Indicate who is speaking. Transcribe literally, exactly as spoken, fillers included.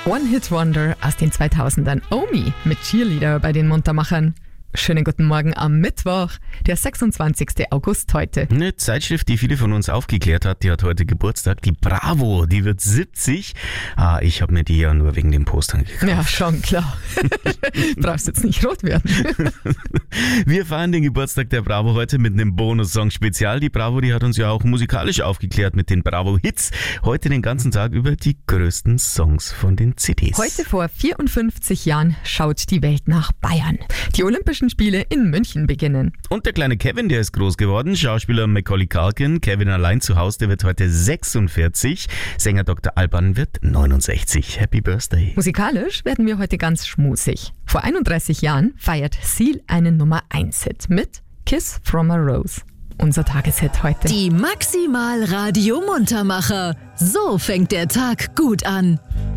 Speaker 1: One-Hit-Wonder aus den zweitausendern. Omi mit Cheerleader bei den Muntermachern. Schönen guten Morgen am Mittwoch, der sechsundzwanzigsten August heute.
Speaker 2: Eine Zeitschrift, die viele von uns aufgeklärt hat, die hat heute Geburtstag. Die Bravo, die wird siebzig. Ah, ich habe mir die ja nur wegen den Postern gekauft.
Speaker 1: Ja, schon klar. Brauchst jetzt nicht rot werden.
Speaker 2: Wir feiern den Geburtstag der Bravo heute mit einem Bonus-Song-Spezial. Die Bravo, die hat uns ja auch musikalisch aufgeklärt mit den Bravo-Hits. Heute den ganzen Tag über die größten Songs von den C Ds.
Speaker 1: Heute vor vierundfünfzig Jahren schaut die Welt nach Bayern. Die Olympischen Spiele in München beginnen.
Speaker 2: Und der kleine Kevin, der ist groß geworden. Schauspieler Macaulay Culkin, Kevin allein zu Hause, der wird heute sechsundvierzig. Sänger Doktor Alban wird neunundsechzig. Happy Birthday.
Speaker 1: Musikalisch werden wir heute ganz schmusig. Vor einunddreißig Jahren feiert Seal einen Nummer eins Hit mit Kiss from a Rose. Unser Tageshit heute.
Speaker 3: Die Maximal Radio Muntermacher. So fängt der Tag gut an.